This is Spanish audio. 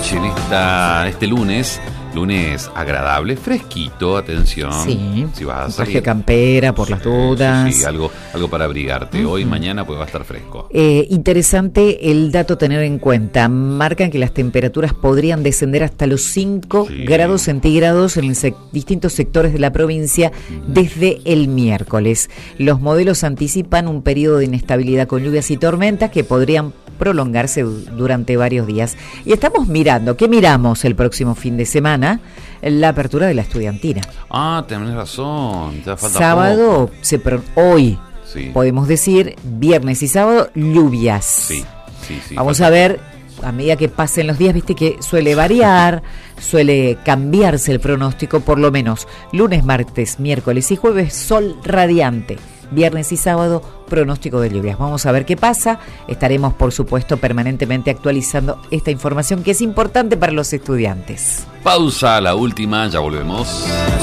noche, en este lunes agradable, fresquito, atención. Sí, si vas a traje salir, campera por las dudas. Sí, algo para abrigarte. Hoy, mañana, pues va a estar fresco. Interesante el dato a tener en cuenta. Marcan que las temperaturas podrían descender hasta los 5 grados centígrados en distintos sectores de la provincia desde el miércoles. Los modelos anticipan un periodo de inestabilidad con lluvias y tormentas que podrían prolongarse durante varios días. Y estamos mirando, ¿qué miramos el próximo fin de semana? La apertura de la estudiantina. Tenés razón, ya falta sábado, hoy, podemos decir, viernes y sábado, lluvias. Sí. Vamos a ver, a medida que pasen los días, viste que suele variar, suele cambiarse el pronóstico, por lo menos lunes, martes, miércoles y jueves, sol radiante. Viernes y sábado, pronóstico de lluvias. Vamos a ver qué pasa. Estaremos, por supuesto, permanentemente actualizando esta información que es importante para los estudiantes. Pausa, la última, ya volvemos.